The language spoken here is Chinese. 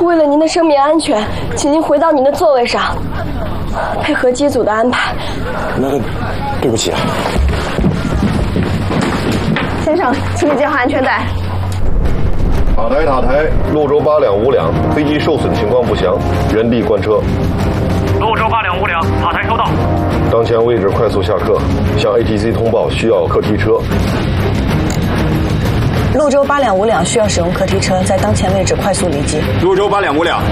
为了您的生命安全，请您回到您的座位上，配合机组的安排。 那对不起啊。 先生，请你系好安全带。 塔台，潞州8两5两，飞机受损情况不详，原地关车。 潞州8两5两，塔台收到。 当前位置快速下客，向 ATC 通报需要客梯车。 潞州8两5两需要使用客梯车，在当前位置快速离机。 潞州8两5两。